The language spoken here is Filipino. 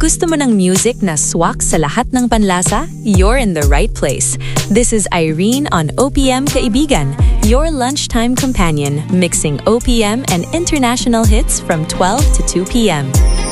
gusto mo ng music na swak sa lahat ng panlasa, you're in the right place. This is Irene on OPM Kaibigan, your lunchtime companion, mixing OPM and international hits from 12 to 2 p.m.